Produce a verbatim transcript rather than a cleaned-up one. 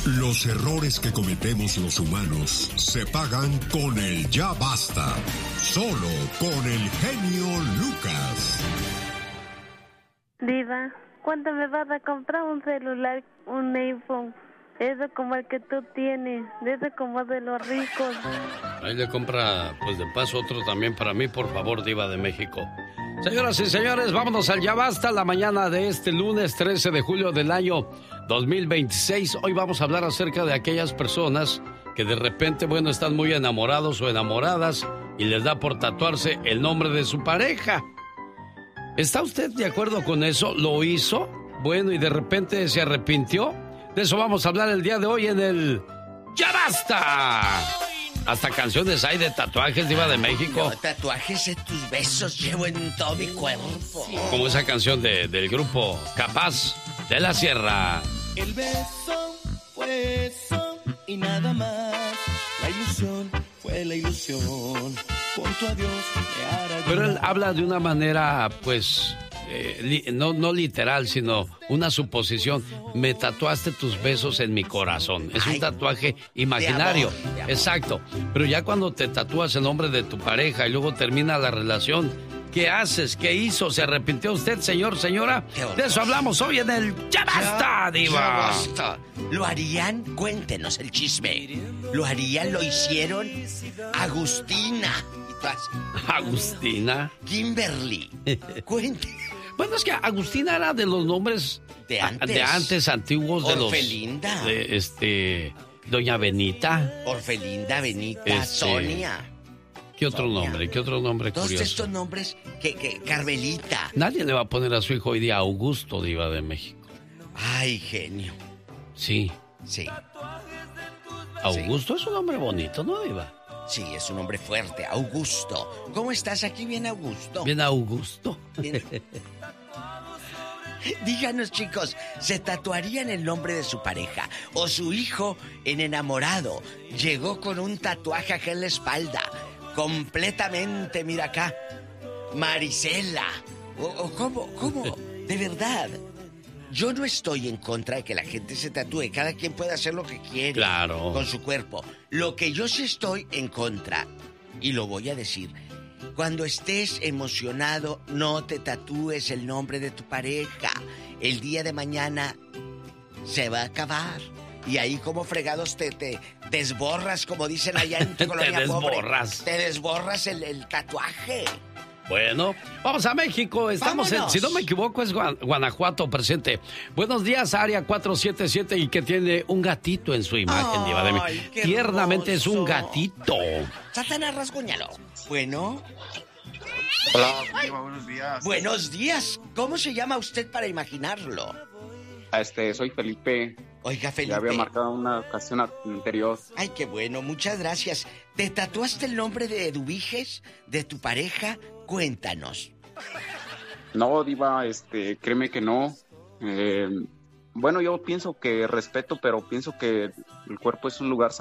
Los errores que cometemos los humanos se pagan con el ya basta. Solo con el genio Lucas. Diva, ¿cuándo me vas a comprar un celular, un iPhone? Eso como el que tú tienes, eso como de los ricos. Ahí le compra, pues de paso, otro también para mí, por favor, Diva de México. Señoras y señores, vámonos al Ya Basta, la mañana de este lunes trece de julio del año dos mil veintiséis. Hoy vamos a hablar acerca de aquellas personas que de repente, bueno, están muy enamorados o enamoradas y les da por tatuarse el nombre de su pareja. ¿Está usted de acuerdo con eso? ¿Lo hizo? Bueno, y de repente se arrepintió. De eso vamos a hablar el día de hoy en el Ya Basta. Hasta canciones hay de tatuajes, Diva de México. No, tatuajes de tus besos llevo en todo mi cuerpo. Como esa canción de, del grupo Capaz de la Sierra. El beso fue eso y nada más. La ilusión fue la ilusión. Con tu adiós me hará. Pero él habla de una manera, pues, eh, li, no, no literal, sino una suposición. Me tatuaste tus besos en mi corazón. Es un tatuaje imaginario. De amor, de amor. Exacto. Pero ya cuando te tatúas el nombre de tu pareja y luego termina la relación, ¿qué haces? ¿Qué hizo? ¿Se arrepintió usted, señor, señora? De eso hablamos hoy en el Ya Basta, Diva. Ya basta. ¿Lo harían? Cuéntenos el chisme. ¿Lo harían? ¿Lo hicieron? Agustina. Agustina. Kimberly. Cuente. Bueno, es que Agustina era de los nombres de antes, de antes antiguos. Orfelinda. De los, de este, Doña Benita. Orfelinda, Benita, este, Sonia. ¿Qué otro Sonia. nombre? ¿Qué otro nombre Todos curioso? estos nombres que, que Carmelita. Nadie le va a poner a su hijo hoy día Augusto, Diva de México. Ay, genio. Sí. Sí. Augusto sí. Es un nombre bonito, ¿no, Diva? Sí, es un hombre fuerte, Augusto. ¿Cómo estás aquí? Bien, Augusto. Bien, Augusto. Bien. Díganos, chicos, ¿se tatuarían el nombre de su pareja? ¿O su hijo en enamorado llegó con un tatuaje acá en la espalda? Completamente, mira acá. Marisela. ¿O, o cómo? ¿Cómo? De verdad. Yo no estoy en contra de que la gente se tatúe. Cada quien puede hacer lo que quiere. Claro. Con su cuerpo. Lo que yo sí estoy en contra, y lo voy a decir, cuando estés emocionado, no te tatúes el nombre de tu pareja. El día de mañana se va a acabar. Y ahí como fregados te, te desborras, como dicen allá en tu colonia Te pobre. desborras. Te desborras el, el tatuaje. Bueno, vamos a México. Estamos en, si no me equivoco, es Guanajuato presente. Buenos días, área cuatro siete siete, y que tiene un gatito en su imagen, Diva de México. Tiernamente hermoso. Es un gatito. Satanás, rasguñalo. Bueno. Hola, Diva, buenos días. Buenos días. ¿Cómo se llama usted para imaginarlo? Este, soy Felipe. Oiga, Felipe. Ya había marcado una ocasión anterior. Ay, qué bueno, muchas gracias. ¿Te tatuaste el nombre de Eduviges, de tu pareja? Cuéntanos. No, Diva, este, créeme que no. Eh, bueno, yo pienso que respeto, pero pienso que el cuerpo es un lugar